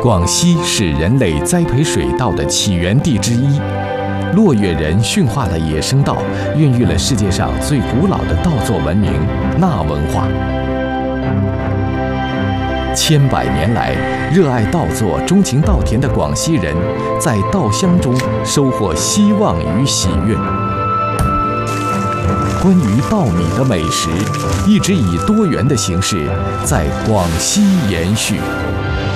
广西是人类栽培水稻的起源地之一，洛越人驯化了野生稻，孕育了世界上最古老的稻作文明——纳文化。千百年来，热爱稻作、钟情稻田的广西人，在稻香中收获希望与喜悦。关于稻米的美食，一直以多元的形式在广西延续。